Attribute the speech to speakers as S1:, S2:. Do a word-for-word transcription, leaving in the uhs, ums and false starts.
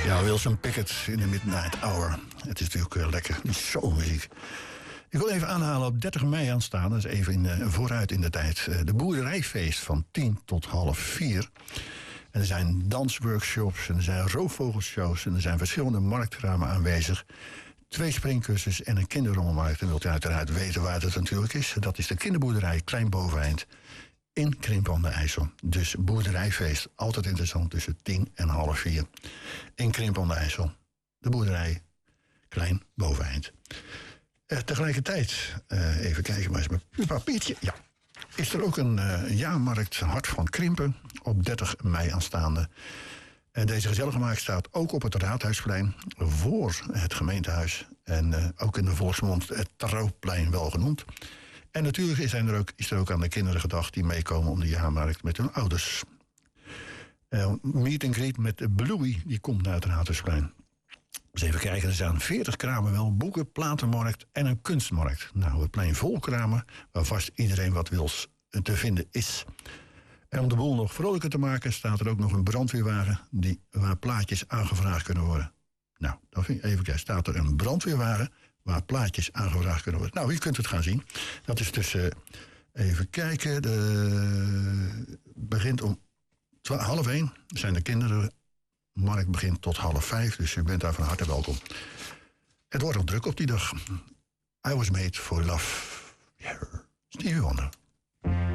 S1: Ja, Wilson Pickett in de Midnight Hour. Het is natuurlijk uh, lekker, zo muziek. Ik wil even aanhalen op dertig mei aanstaan, dat is even in, uh, vooruit in de tijd. Uh, de boerderijfeest van tien tot half vier. En er zijn dansworkshops, en er zijn roofvogelshows, en er zijn verschillende marktramen aanwezig. Twee springkussens en een kinderrommelmarkt. En wilt u uiteraard weten waar het natuurlijk is. Dat is de kinderboerderij Klein Boveneind in Krimpen aan de IJssel. Dus boerderijfeest, altijd interessant, tussen tien en half vier. In Krimpen aan de IJssel. De boerderij Klein Boveneind. Uh, tegelijkertijd, uh, even kijken, maar eens mijn papiertje. Ja, is er ook een uh, jaarmarkt Hart van Krimpen op dertig mei aanstaande. En deze gezellige markt staat ook op het Raadhuisplein voor het gemeentehuis. En uh, ook in de volksmond het Trouwplein wel genoemd. En natuurlijk is er, ook, is er ook aan de kinderen gedacht die meekomen om de jaarmarkt met hun ouders. Uh, meet and greet met Bluey, die komt naar het Raadhuisplein. Dus even kijken, er staan veertig kramen wel, boeken, platenmarkt en een kunstmarkt. Nou, het plein vol kramen, waar vast iedereen wat wils te vinden is. En om de boel nog vrolijker te maken, staat er ook nog een brandweerwagen die, waar plaatjes aangevraagd kunnen worden. Nou, dan vind ik even kijken, staat er een brandweerwagen waar plaatjes aangevraagd kunnen worden. Nou, je kunt het gaan zien. Dat is dus, uh, even kijken, de, begint om twaalf, half één, zijn de kinderen. De markt begint tot half vijf, dus u bent daar van harte welkom. Het wordt al druk op die dag. I was made for love. Yeah. Stevie Wonder.